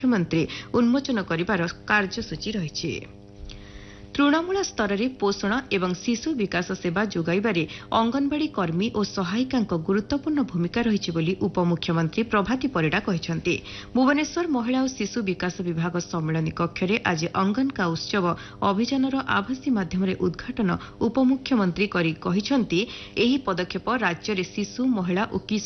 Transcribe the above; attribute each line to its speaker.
Speaker 1: मुख्यमंत्री उन्मोचन करिबार कार्यसूची रहिछि। तृणमूल स्तर में पोषण एवं शिशु विकास सेवा जोगाइबारे अंगनवाड़ी कर्मी और सहायिका गुरुत्वपूर्ण भूमिका रही बोली उपमुख्यमंत्री प्रभाती परिडा कहते। भुवनेश्वर महिला और शिशु विकास विभाग सम्मेलनी कक्ष में आज अंगन का उत्सव अभियान आभासी माध्यम उद्घाटन उपमुख्यमंत्री करी कहते। एही पदक्षेप राज्य में शिशु महिला और